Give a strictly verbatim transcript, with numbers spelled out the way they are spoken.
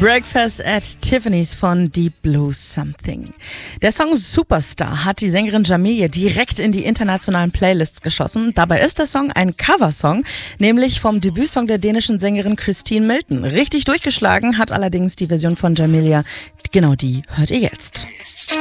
Breakfast at Tiffany's von Deep Blue Something. Der Song Superstar hat die Sängerin Jamelia direkt in die internationalen Playlists geschossen. Dabei ist der Song ein Coversong, nämlich vom Debütsong der dänischen Sängerin Christine Milton. Richtig durchgeschlagen hat allerdings die Version von Jamelia. Genau die hört ihr jetzt.